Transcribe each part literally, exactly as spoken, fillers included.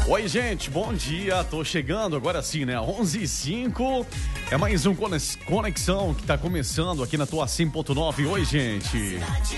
Oi, gente, bom dia. Tô chegando agora sim, né? onze e cinco. É mais um Conexão que tá começando aqui na tua cem ponto nove. Oi, gente.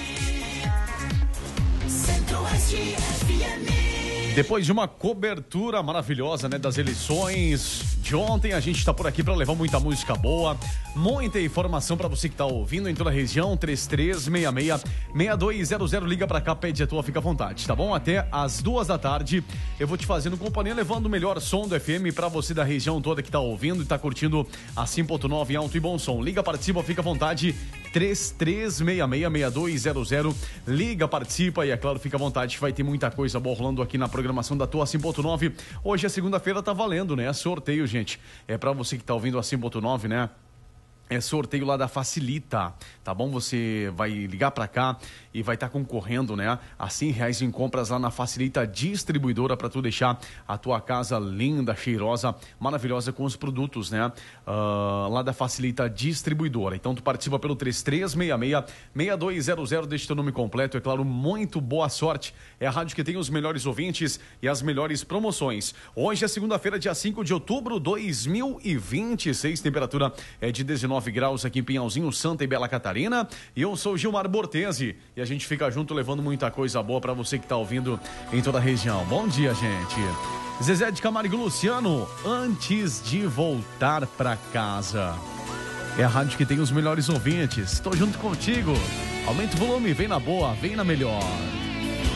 Depois de uma cobertura maravilhosa, né, das eleições de ontem, a gente tá por aqui para levar muita música boa, muita informação para você que tá ouvindo em toda a região. Três três seis seis, seis dois zero zero, liga pra cá, pede a tua, fica à vontade, tá bom? Até às duas da tarde eu vou te fazendo companhia, levando o melhor som do F M para você da região toda que tá ouvindo e tá curtindo a cem ponto nove alto e bom som. Liga, participa, fica à vontade. Três três seis seis, seis dois zero zero, liga, participa e é claro, fica à vontade, vai ter muita coisa boa rolando aqui na programação da tua cem ponto nove. Hoje é segunda-feira, tá valendo, né? Sorteio, gente. É pra você que tá ouvindo a cem ponto nove, né? É sorteio lá da Facilita, tá bom? Você vai ligar pra cá e vai estar tá concorrendo, né? A cem reais em compras lá na Facilita Distribuidora para tu deixar a tua casa linda, cheirosa, maravilhosa com os produtos, né? Uh, lá da Facilita Distribuidora. Então tu participa pelo três três seis seis, seis dois zero zero, deixa teu nome completo, é claro, muito boa sorte. É a rádio que tem os melhores ouvintes e as melhores promoções. Hoje é segunda-feira, dia cinco de outubro de dois mil e vinte e seis, temperatura é de dezenove graus aqui em Pinhalzinho, Santa e Bela Catarina. E eu sou Gilmar Bortesi e a gente fica junto levando muita coisa boa pra você que tá ouvindo em toda a região. Bom dia, gente. Zezé de Camargo e Luciano, antes de voltar pra casa. É a rádio que tem os melhores ouvintes. Tô junto contigo. Aumenta o volume, vem na boa, vem na melhor.